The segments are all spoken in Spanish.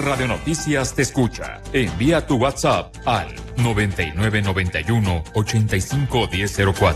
Radio Noticias te escucha. Envía tu WhatsApp al 9991-851004.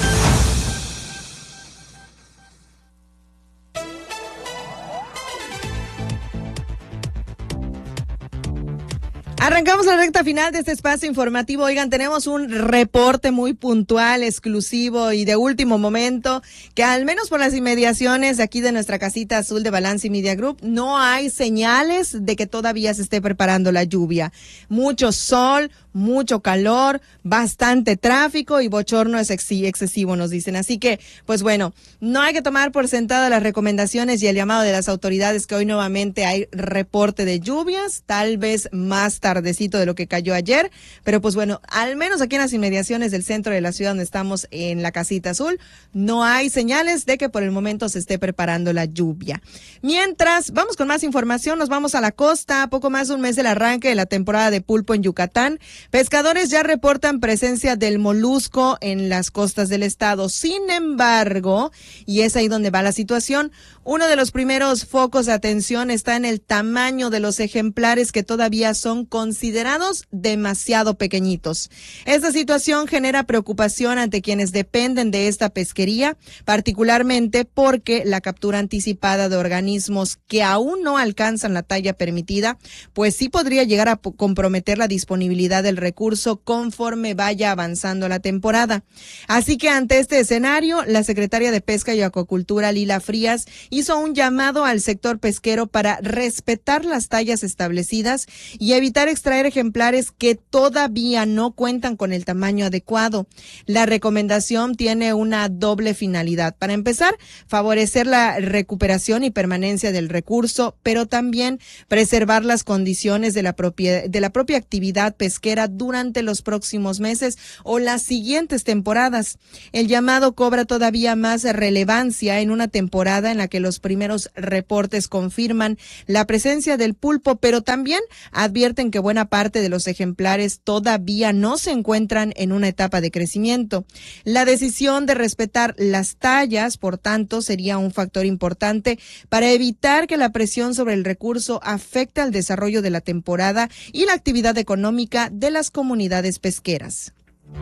Arrancamos la recta final de este espacio informativo. Oigan, tenemos un reporte muy puntual, exclusivo y de último momento, que al menos por las inmediaciones de aquí de nuestra casita azul de Balance Media Group, no hay señales de que todavía se esté preparando la lluvia. Mucho sol, mucho calor, bastante tráfico y bochorno excesivo, nos dicen. Así que, pues bueno, no hay que tomar por sentada las recomendaciones y el llamado de las autoridades, que hoy nuevamente hay reporte de lluvias, tal vez más tardecito de lo que cayó ayer, pero pues bueno, al menos aquí en las inmediaciones del centro de la ciudad donde estamos en la casita azul, no hay señales de que por el momento se esté preparando la lluvia. Mientras, vamos con más información, nos vamos a la costa, poco más de un mes del arranque de la temporada de pulpo en Yucatán. Pescadores ya reportan presencia del molusco en las costas del estado. Sin embargo, y es ahí donde va la situación, uno de los primeros focos de atención está en el tamaño de los ejemplares, que todavía son considerados demasiado pequeñitos. Esta situación genera preocupación ante quienes dependen de esta pesquería, particularmente porque la captura anticipada de organismos que aún no alcanzan la talla permitida, pues sí podría llegar a comprometer la disponibilidad del recurso conforme vaya avanzando la temporada. Así que ante este escenario, la secretaria de Pesca y Acuacultura, Lila Frías, hizo un llamado al sector pesquero para respetar las tallas establecidas y evitar extraer ejemplares que todavía no cuentan con el tamaño adecuado. La recomendación tiene una doble finalidad. Para empezar, favorecer la recuperación y permanencia del recurso, pero también preservar las condiciones de la propia actividad pesquera durante los próximos meses o las siguientes temporadas. El llamado cobra todavía más relevancia en una temporada en la que los primeros reportes confirman la presencia del pulpo, pero también advierten que buena parte de los ejemplares todavía no se encuentran en una etapa de crecimiento. La decisión de respetar las tallas, por tanto, sería un factor importante para evitar que la presión sobre el recurso afecte al desarrollo de la temporada y la actividad económica de las comunidades pesqueras.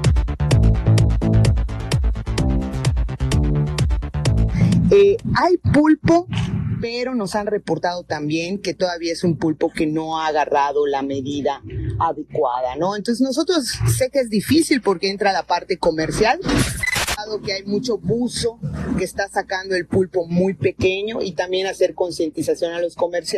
Hay pulpo, pero nos han reportado también que todavía es un pulpo que no ha agarrado la medida adecuada, ¿no? Entonces nosotros, sé que es difícil porque entra la parte comercial, que hay mucho buzo que está sacando el pulpo muy pequeño, y también hacer concientización a los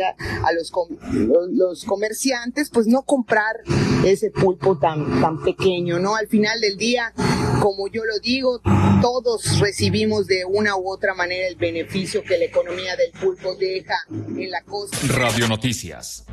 comerciantes, pues no comprar ese pulpo tan pequeño, ¿no? Al final del día, como yo lo digo, todos recibimos de una u otra manera el beneficio que la economía del pulpo deja en la costa. Radio Noticias.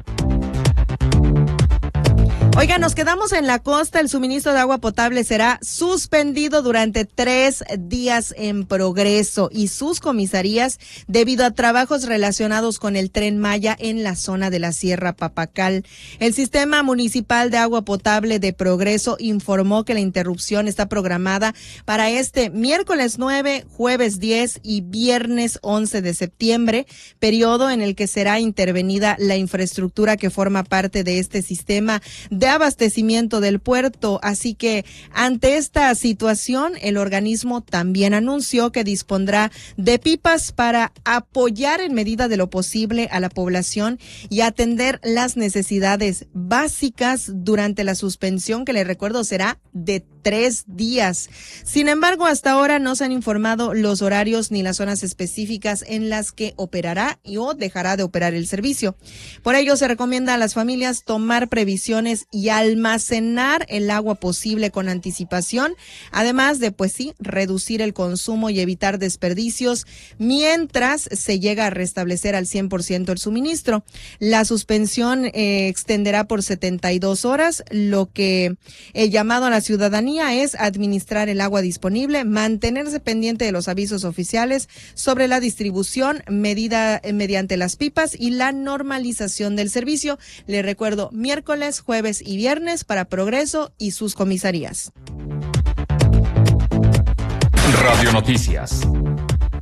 Oiga, nos quedamos en la costa. El suministro de agua potable será suspendido durante 3 días en Progreso y sus comisarías debido a trabajos relacionados con el Tren Maya en la zona de la Sierra Papacal. El Sistema Municipal de Agua Potable de Progreso informó que la interrupción está programada para este miércoles 9, jueves 10 y viernes 11 de septiembre, periodo en el que será intervenida la infraestructura que forma parte de este sistema de abastecimiento del puerto. Así que ante esta situación, el organismo también anunció que dispondrá de pipas para apoyar en medida de lo posible a la población y atender las necesidades básicas durante la suspensión, que les recuerdo será de 3 días. Sin embargo, hasta ahora no se han informado los horarios ni las zonas específicas en las que operará o dejará de operar el servicio. Por ello, se recomienda a las familias tomar previsiones y almacenar el agua posible con anticipación, además de, pues sí, reducir el consumo y evitar desperdicios mientras se llega a restablecer al 100% el suministro. La suspensión extenderá por 72 horas, lo que el llamado a la ciudadanía es administrar el agua disponible, mantenerse pendiente de los avisos oficiales sobre la distribución medida mediante las pipas y la normalización del servicio. Le recuerdo, miércoles, jueves y viernes para Progreso y sus comisarías. Radio Noticias.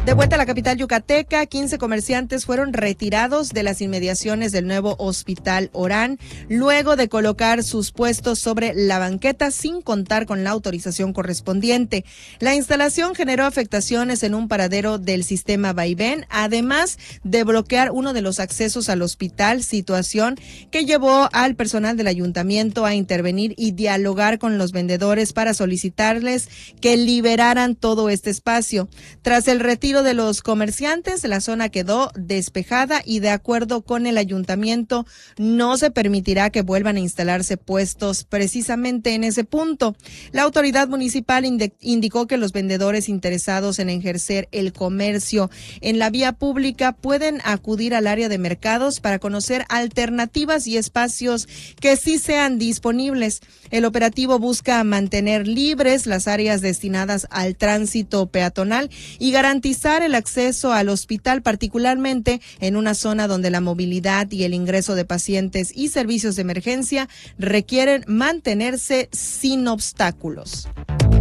De vuelta a la capital yucateca, 15 comerciantes fueron retirados de las inmediaciones del nuevo Hospital Orán, luego de colocar sus puestos sobre la banqueta sin contar con la autorización correspondiente. La instalación generó afectaciones en un paradero del sistema vaivén, además de bloquear uno de los accesos al hospital, situación que llevó al personal del ayuntamiento a intervenir y dialogar con los vendedores para solicitarles que liberaran todo este espacio. Tras el retiro de los comerciantes, la zona quedó despejada y, de acuerdo con el ayuntamiento, no se permitirá que vuelvan a instalarse puestos precisamente en ese punto. La autoridad municipal indicó que los vendedores interesados en ejercer el comercio en la vía pública pueden acudir al área de mercados para conocer alternativas y espacios que sí sean disponibles. El operativo busca mantener libres las áreas destinadas al tránsito peatonal y garantizar el acceso al hospital, particularmente en una zona donde la movilidad y el ingreso de pacientes y servicios de emergencia requieren mantenerse sin obstáculos.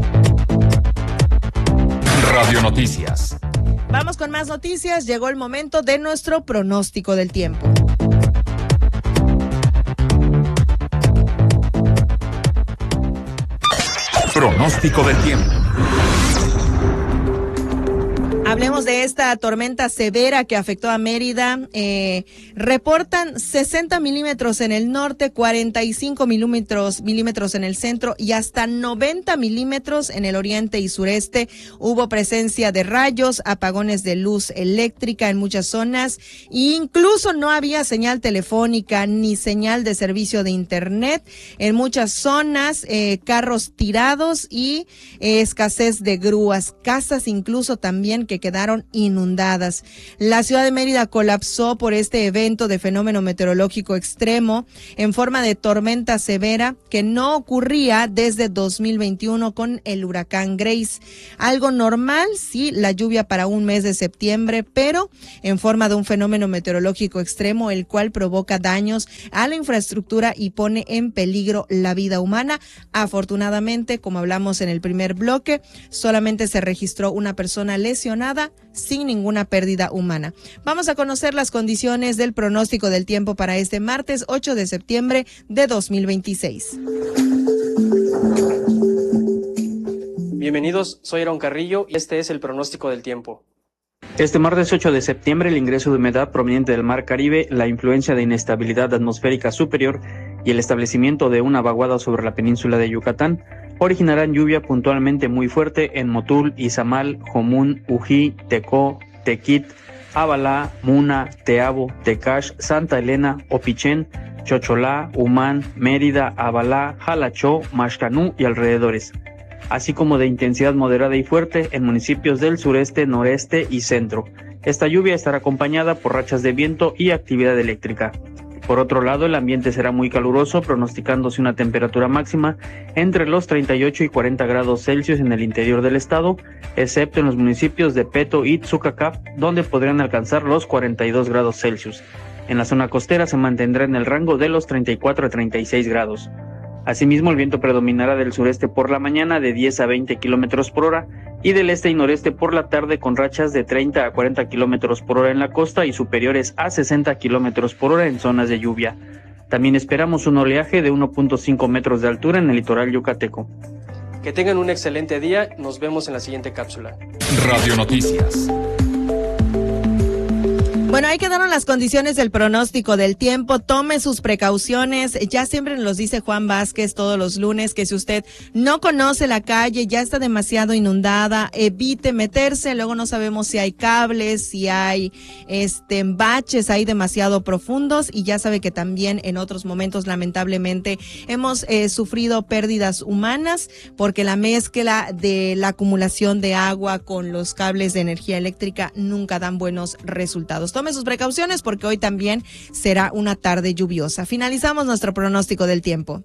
Radio Noticias. Vamos con más noticias. Llegó el momento de nuestro pronóstico del tiempo. Pronóstico del tiempo. Hablemos de esta tormenta severa que afectó a Mérida. Reportan 60 milímetros en el norte, 45 milímetros en el centro y hasta 90 milímetros en el oriente y sureste. Hubo presencia de rayos, apagones de luz eléctrica en muchas zonas. E incluso no había señal telefónica ni señal de servicio de internet en muchas zonas. Carros tirados y escasez de grúas. Casas incluso también que quedaron inundadas. La ciudad de Mérida colapsó por este evento de fenómeno meteorológico extremo en forma de tormenta severa que no ocurría desde 2021 con el huracán Grace. Algo normal, sí, la lluvia para un mes de septiembre, pero en forma de un fenómeno meteorológico extremo, el cual provoca daños a la infraestructura y pone en peligro la vida humana. Afortunadamente, como hablamos en el primer bloque, solamente se registró una persona lesionada sin ninguna pérdida humana. Vamos a conocer las condiciones del pronóstico del tiempo para este martes 8 de septiembre de 2026. Bienvenidos, soy Aaron Carrillo y este es el pronóstico del tiempo. Este martes 8 de septiembre, el ingreso de humedad proveniente del Mar Caribe, la influencia de inestabilidad atmosférica superior y el establecimiento de una vaguada sobre la península de Yucatán originarán lluvia puntualmente muy fuerte en Motul, Izamal, Jomún, Ují, Tecó, Tequit, Abalá, Muna, Teabo, Tecash, Santa Elena, Opichén, Chocholá, Humán, Mérida, Abalá, Jalachó, Maxcanú y alrededores, así como de intensidad moderada y fuerte en municipios del sureste, noreste y centro. Esta lluvia estará acompañada por rachas de viento y actividad eléctrica. Por otro lado, el ambiente será muy caluroso, pronosticándose una temperatura máxima entre los 38 y 40 grados Celsius en el interior del estado, excepto en los municipios de Peto y Tzucacap, donde podrían alcanzar los 42 grados Celsius. En la zona costera se mantendrá en el rango de los 34 a 36 grados. Asimismo, el viento predominará del sureste por la mañana de 10 a 20 kilómetros por hora y del este y noreste por la tarde con rachas de 30 a 40 kilómetros por hora en la costa y superiores a 60 kilómetros por hora en zonas de lluvia. También esperamos un oleaje de 1.5 metros de altura en el litoral yucateco. Que tengan un excelente día, nos vemos en la siguiente cápsula. Radio Noticias. Bueno, ahí quedaron las condiciones del pronóstico del tiempo. Tome sus precauciones. Ya siempre nos dice Juan Vázquez todos los lunes que si usted no conoce la calle, ya está demasiado inundada, evite meterse. Luego no sabemos si hay cables, si hay baches ahí demasiado profundos, y ya sabe que también en otros momentos lamentablemente hemos sufrido pérdidas humanas porque la mezcla de la acumulación de agua con los cables de energía eléctrica nunca dan buenos resultados. Tome sus precauciones porque hoy también será una tarde lluviosa. Finalizamos nuestro pronóstico del tiempo.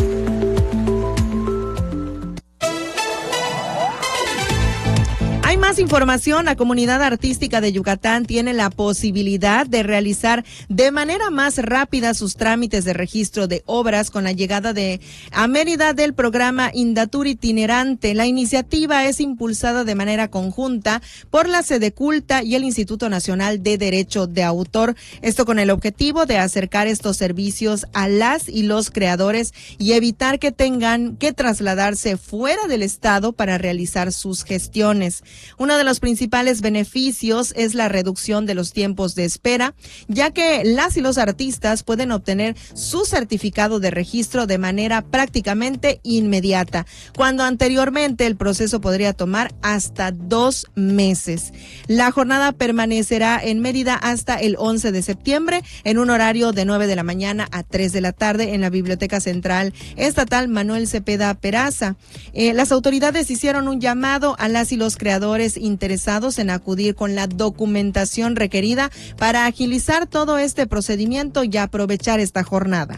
Hay más más información, la comunidad artística de Yucatán tiene la posibilidad de realizar de manera más rápida sus trámites de registro de obras con la llegada a Mérida del programa Indatur itinerante. La iniciativa es impulsada de manera conjunta por la Sedeculta y el Instituto Nacional de Derecho de Autor. Esto con el objetivo de acercar estos servicios a las y los creadores y evitar que tengan que trasladarse fuera del estado para realizar sus gestiones. Uno de los principales beneficios es la reducción de los tiempos de espera, ya que las y los artistas pueden obtener su certificado de registro de manera prácticamente inmediata, cuando anteriormente el proceso podría tomar hasta 2 meses. La jornada permanecerá en Mérida hasta el 11 de septiembre en un horario de 9 de la mañana a 3 de la tarde en la Biblioteca Central Estatal Manuel Cepeda Peraza. Las autoridades hicieron un llamado a las y los creadores interesados en acudir con la documentación requerida para agilizar todo este procedimiento y aprovechar esta jornada.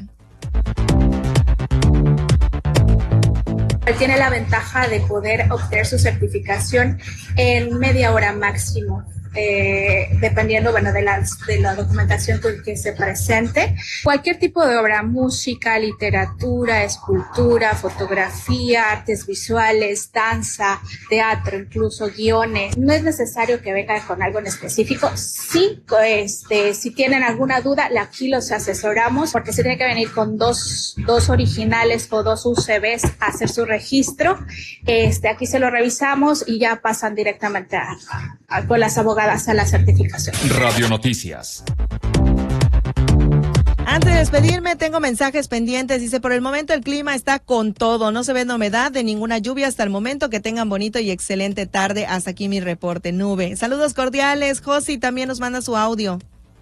Tiene la ventaja de poder obtener su certificación en media hora máximo. Dependiendo, de la documentación que se presente. Cualquier tipo de obra, música, literatura, escultura, fotografía, artes visuales, danza, teatro, incluso guiones. No es necesario que vengan con algo en específico. Sí, si tienen alguna duda, aquí los asesoramos, porque se tiene que venir con dos originales o 2 UCBs a hacer su registro. Aquí se lo revisamos y ya pasan directamente con las abogadas a la certificación. Radio Noticias. Antes de despedirme, tengo mensajes pendientes. Dice, por el momento el clima está con todo. No se ve novedad de ninguna lluvia hasta el momento. Que tengan bonito y excelente tarde. Hasta aquí mi reporte. Nube. Saludos cordiales. Josi también nos manda su audio.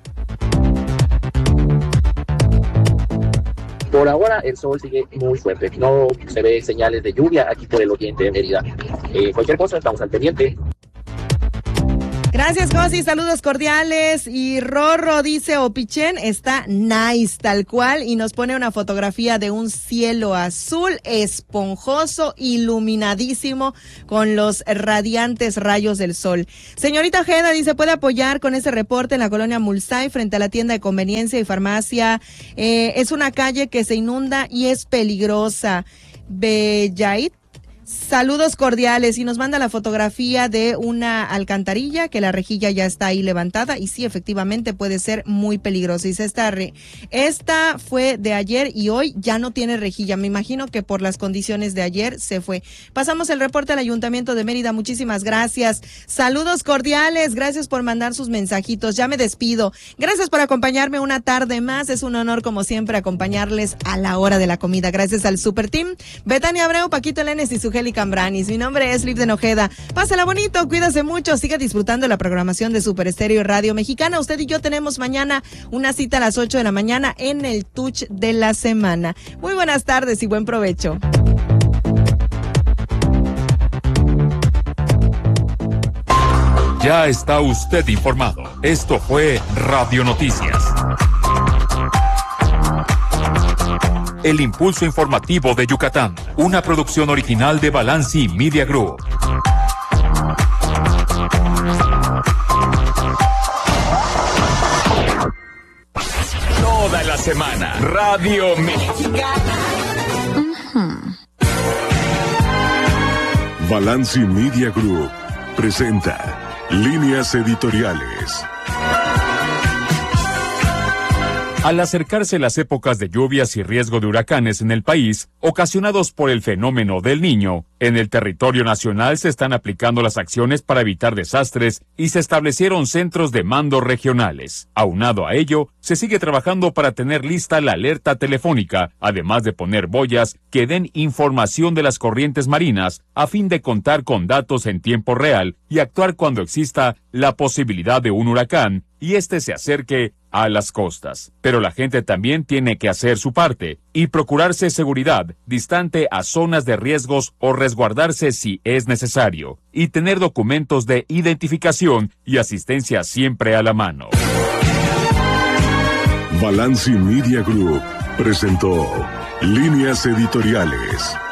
Por ahora el sol sigue muy fuerte. No se ve señales de lluvia aquí por el oriente de Mérida. Cualquier cosa, estamos al pendiente. Gracias, Josi, saludos cordiales. Y Rorro dice, Opichén está nice, tal cual, y nos pone una fotografía de un cielo azul, esponjoso, iluminadísimo, con los radiantes rayos del sol. Señorita Ojeda dice, ¿puede apoyar con ese reporte en la colonia Mulsay, frente a la tienda de conveniencia y farmacia? Es una calle que se inunda y es peligrosa. Bellait. Saludos cordiales, y nos manda la fotografía de una alcantarilla que la rejilla ya está ahí levantada y sí, efectivamente puede ser muy peligrosa. Dice, esta fue de ayer y hoy ya no tiene rejilla. Me imagino que por las condiciones de ayer se fue. Pasamos el reporte al Ayuntamiento de Mérida. Muchísimas gracias. Saludos cordiales. Gracias por mandar sus mensajitos. Ya me despido. Gracias por acompañarme una tarde más. Es un honor, como siempre, acompañarles a la hora de la comida. Gracias al Super Team, Betania Abreu, Paquito Lenes y su Heli Cambranis. Mi nombre es Liv de Ojeda. Pásala bonito, cuídase mucho, siga disfrutando la programación de Super Estéreo y Radio Mexicana. Usted y yo tenemos mañana una cita a las 8 de la mañana en el Touch de la Semana. Muy buenas tardes y buen provecho. Ya está usted informado. Esto fue Radio Noticias. El impulso informativo de Yucatán, una producción original de Balanci Media Group. Toda la semana, Radio Mexicana. Balanci Media Group presenta Líneas Editoriales. Al acercarse las épocas de lluvias y riesgo de huracanes en el país, ocasionados por el fenómeno del Niño, en el territorio nacional se están aplicando las acciones para evitar desastres y se establecieron centros de mando regionales. Aunado a ello, se sigue trabajando para tener lista la alerta telefónica, además de poner boyas que den información de las corrientes marinas, a fin de contar con datos en tiempo real y actuar cuando exista la posibilidad de un huracán y este se acerque a las costas. Pero la gente también tiene que hacer su parte y procurarse seguridad distante a zonas de riesgos o resguardarse si es necesario, y tener documentos de identificación y asistencia siempre a la mano. Balanci Media Group presentó Líneas Editoriales.